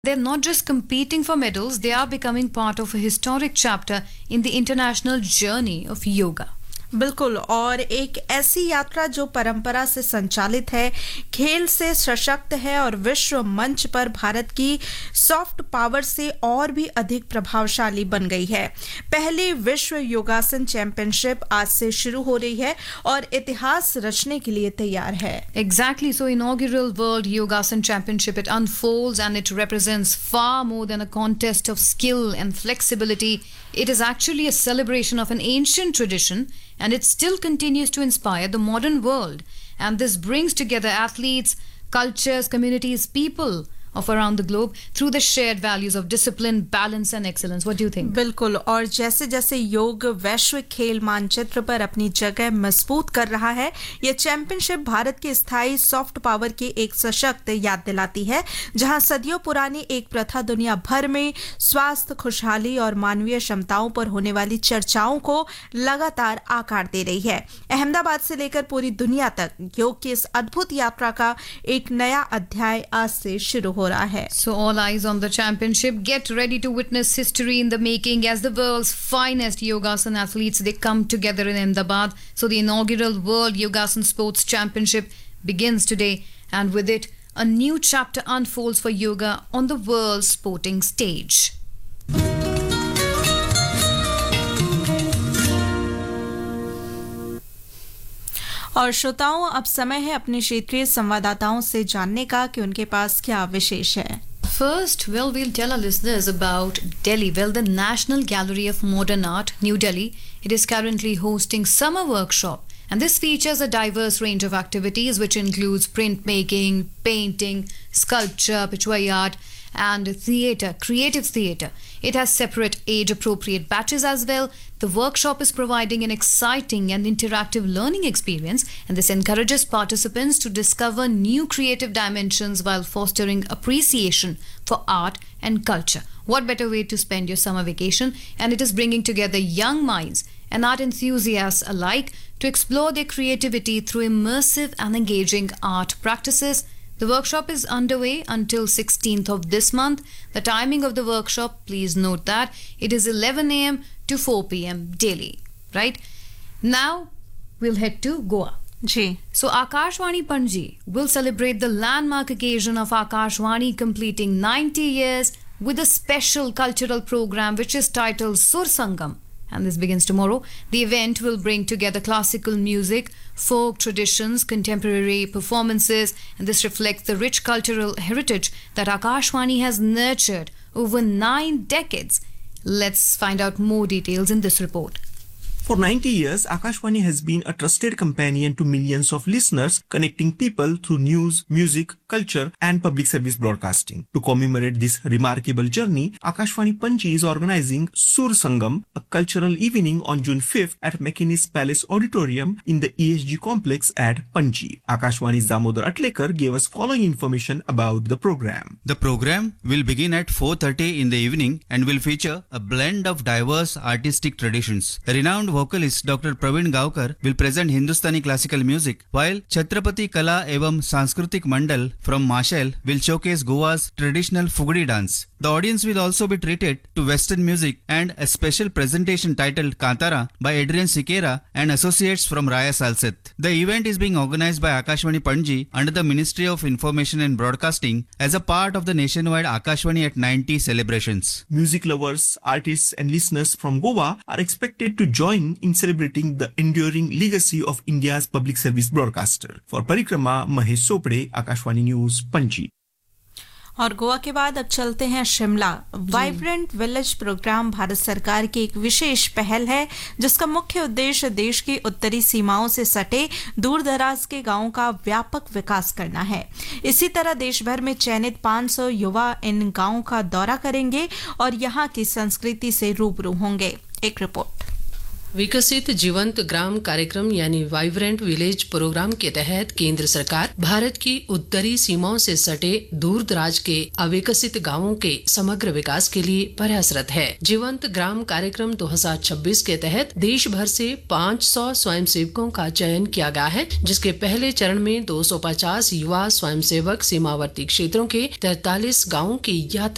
They're not just competing for medals, they are becoming part of a historic chapter in the international journey of yoga. बिल्कुल, और एक ऐसी यात्रा जो परंपरा से संचालित है, खेल से सशक्त है और विश्व मंच पर भारत की सॉफ्ट पावर से और भी अधिक प्रभावशाली बन गई है। पहली विश्व योगासन चैंपियनशिप आज से शुरू हो रही है और इतिहास रचने के लिए तैयार है। Exactly, so inaugural World Yogasan Championship, it unfolds and it represents far more than a contest of skill and flexibility. It is actually a celebration of an ancient tradition, and it still continues to inspire the modern world. And this brings together athletes, cultures, communities, people of around the globe through the shared values of discipline, balance and excellence. What do you think? बिल्कुल, और जैसे जैसे योग वैश्विक खेल मानचित्र पर अपनी जगह मजबूत कर रहा है, यह चैंपियनशिप भारत के स्थायी सॉफ्ट पावर की एक सशक्त याद दिलाती है, जहां सदियों पुरानी एक प्रथा दुनिया भर में स्वास्थ्य, खुशहाली और मानवीय क्षमताओं पर होने वाली चर्चाओं को लगातार आकार दे रही है। अहमदाबाद से लेकर पूरी दुनिया तक योग की इस अद्भुत यात्रा का एक नया अध्याय आज से शुरू हो रहा है। So all eyes on the championship. Get ready to witness history in the making as the world's finest yogasan athletes, they come together in Ahmedabad. So the inaugural World Yogasan Sports Championship begins today, and with it a new chapter unfolds for yoga on the world sporting stage. और श्रोताओं, अब समय है अपने क्षेत्रीय संवाददाताओं से जानने का कि उनके पास क्या विशेष है। First, we'll tell our listeners about Delhi. Well, the National Gallery of Modern Art, New Delhi, it is currently hosting summer workshop. And this features a diverse range of activities which includes printmaking, painting, sculpture, pichwai art, and theatre, creative theatre. It has separate age-appropriate batches as well. The workshop is providing an exciting and interactive learning experience, and this encourages participants to discover new creative dimensions while fostering appreciation for art and culture. What better way to spend your summer vacation? And it is bringing together young minds and art enthusiasts alike to explore their creativity through immersive and engaging art practices. The workshop is underway until 16th of this month. The timing of the workshop, please note that it is 11 a.m. to 4 p.m. daily, right? Now, we'll head to Goa. Ji, So, Akashvani Panji will celebrate the landmark occasion of Akashvani completing 90 years with a special cultural program which is titled Sur Sangam. And this begins tomorrow. The event will bring together classical music, folk traditions, contemporary performances, and this reflects the rich cultural heritage that Akashvani has nurtured over 9 decades. Let's find out more details in this report. For 90 years, Akashvani has been a trusted companion to millions of listeners, connecting people through news, music, culture, and public service broadcasting. To commemorate this remarkable journey, Akashvani Panji is organizing Sur Sangam, a cultural evening on June 5th at McInnes Palace Auditorium in the ESG complex at Panji. Akashvani's Damodar Atlekar gave us following information about the program. The program will begin at 4:30 in the evening and will feature a blend of diverse artistic traditions. The renowned vocalist Dr. Praveen Gaokar will present Hindustani classical music, while Chhatrapati Kala Evam Sanskritik Mandal from Mashal will showcase Goa's traditional Fugdi dance. The audience will also be treated to Western music and a special presentation titled Kantara by Adrian Sikera and associates from Raya Salset. The event is being organized by Akashvani Panji under the Ministry of Information and Broadcasting as a part of the nationwide Akashvani at 90 celebrations. Music lovers, artists, and listeners from Goa are expected to join in celebrating the enduring legacy of India's public service broadcaster. For Parikrama, Mahesh Sopade, Akashvani News, Panji. और गोवा के बाद अब चलते हैं Shimla. Vibrant village programme Bharat सरकार की एक विशेष पहल है, जिसका मुख्य उद्देश्य देश की उत्तरी सीमाओं से सटे दूर दराज के गांवों का व्यापक विकास करना है। इसी तरह देश भर में चयनित 500 युवा इन गांवों का दौरा करेंगे और यहां की संस्कृति से रूबरू होंगे। एक रिपोर्ट। विकसित जीवंत ग्राम कार्यक्रम यानी वाइब्रेंट विलेज प्रोग्राम के तहत केंद्र सरकार भारत की उत्तरी सीमाओं से सटे दूर दराज के अविकसित गांवों के समग्र विकास के लिए प्रयासरत है। जीवंत ग्राम कार्यक्रम 2026 के तहत देश भर से 500 स्वयंसेवकों का चयन किया गया है, जिसके पहले चरण में 250 युवा स्वयंसेवक सीमावर्ती क्षेत्रों के 43 गाँवों की यात्रा